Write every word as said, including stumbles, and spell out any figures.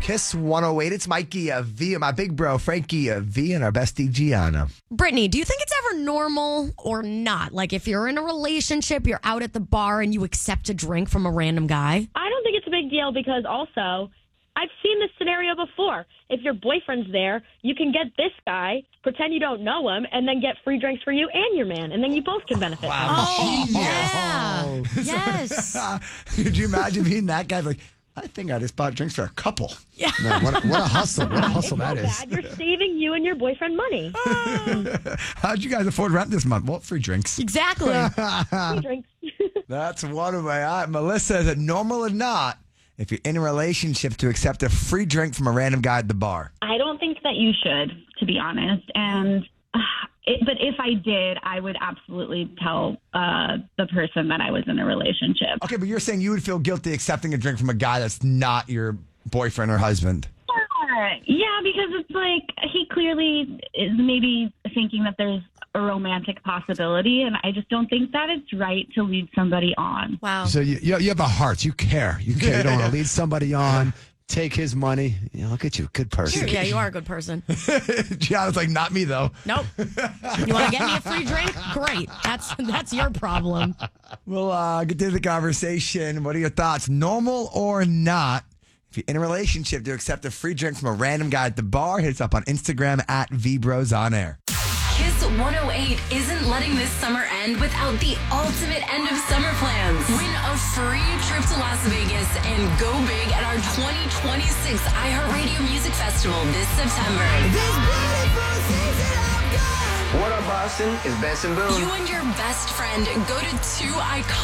Kiss one oh eight. It's Mikey uh, V, my big bro Frankie uh, V, and our bestie Gianna. Brittany, do you think it's ever normal or not? Like if you're in a relationship, you're out at the bar and you accept a drink from a random guy? I don't think it's a big deal because also I've seen this scenario before. If your boyfriend's there, you can get this guy, pretend you don't know him, and then get free drinks for you and your man, and then you both can benefit. Wow. Oh, Genius. yeah. Oh. Yes. Could you imagine being that guy? Like, I think I just bought drinks for a couple. Yeah. Man, what, a, what a hustle. What a hustle that It's is. not bad. You're saving you and your boyfriend money. How'd you guys afford rent this month? Well, free drinks. Exactly. Free drinks. That's one of my. Uh, Melissa, is it normal or not if you're in a relationship to accept a free drink from a random guy at the bar? I don't think that you should, to be honest. And uh, it, but if I did, I would absolutely tell uh, the person that I was in a relationship. Okay, but you're saying you would feel guilty accepting a drink from a guy that's not your boyfriend or husband. Uh, yeah, because it's like he clearly is maybe thinking that there's a romantic possibility, and I just don't think that it's right to lead somebody on. Wow. So you, you you have a heart. You care. You care. You don't want to lead somebody on, take his money. You know, look at you. Good person. Yeah, you are a good person. Gianna's like, not me, though. Nope. You want to get me a free drink? Great. That's that's your problem. We'll uh, get to the conversation. What are your thoughts? Normal or not? If you're in a relationship to accept a free drink from a random guy at the bar, hit us up on Instagram at VBrosOnAir. Kiss one oh eight isn't letting this summer end without the ultimate end of summer plans. Win a free trip to Las Vegas and go big at our twenty twenty-six iHeartRadio Music Festival this September. What up, Boston? It's Benson Boone. You and your best friend go to two iconic